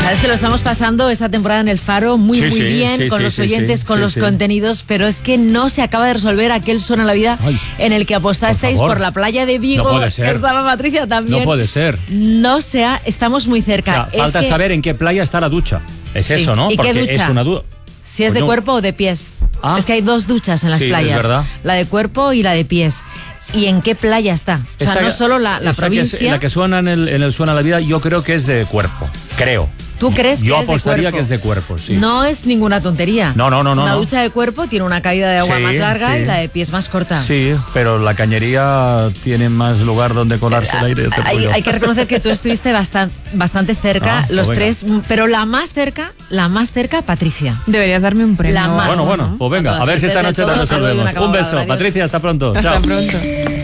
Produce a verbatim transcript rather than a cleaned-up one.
Sabes que lo estamos pasando esta temporada en El Faro muy, Sí, muy sí, bien, sí, con sí, los sí, oyentes, sí, con sí, los sí. contenidos, pero es que no se acaba de resolver aquel Suena la Vida Ay, en el que apostasteis por por, favor. la playa de Vigo. No puede ser. Que estaba Patricia también. No puede ser. No sea, estamos muy O cerca. sea, Es falta que saber en qué playa está la ducha. Es Sí. eso, ¿no? ¿Y qué Porque ducha? es una duda. si es Pues de no. cuerpo o de pies. Ah. Es que hay dos duchas en las Sí, es playas. verdad. La de cuerpo y la de pies. ¿Y en qué playa está? O sea, Esa- no solo la, la esa que es- provincia. la que suena en el, en el Suena la Vida, yo creo que es de cuerpo. Creo. ¿Tú crees Yo que es de apostaría cuerpo? que es de cuerpo, sí. No es ninguna tontería. No, no, no, no, Una no. ducha de cuerpo tiene una caída de agua Sí, más larga sí. y la de pies más corta. Sí, pero la cañería tiene más lugar donde colarse el aire. te Hay, digo yo. hay que reconocer que tú estuviste bastan- bastante cerca, Ah, los pues venga. tres, pero la más cerca, la más cerca, Patricia. Deberías darme un premio. La más. Bueno, bueno, pues venga, a ver si esta Desde noche la todo te doy una resolvemos. Un cabalgada. beso, Adiós. Patricia, hasta pronto. Hasta Chao. pronto.